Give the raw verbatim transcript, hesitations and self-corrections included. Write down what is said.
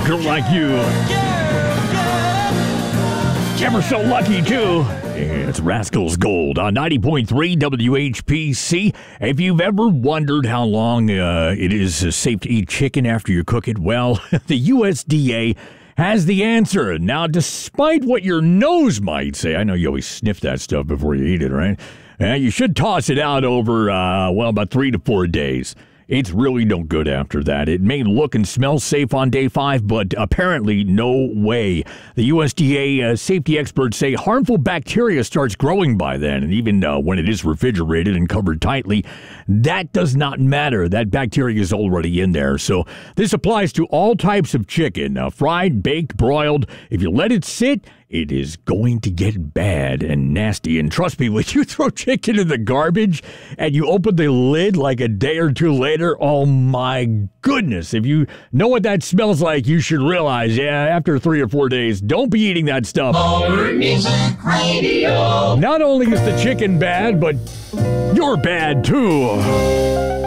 girl like you. Ever so lucky, too. It's Rascals Gold on ninety point three W H P C. If you've ever wondered how long uh, it is safe to eat chicken after you cook it, well, the U S D A has the answer. Now, despite what your nose might say, I know you always sniff that stuff before you eat it, right? Uh, you should toss it out over, uh, well, about three to four days. It's really no good after that. It may look and smell safe on day five, but apparently no way. The U S D A uh, safety experts say harmful bacteria starts growing by then, and even uh, when it is refrigerated and covered tightly, that does not matter. That bacteria is already in there. So this applies to all types of chicken, uh, fried, baked, broiled. If you let it sit, it is going to get bad and nasty. And trust me, when you throw chicken in the garbage and you open the lid like a day or two later, oh my goodness. If you know what that smells like, you should realize, yeah, after three or four days, don't be eating that stuff. More Music Radio. Not only is the chicken bad, but you're bad too.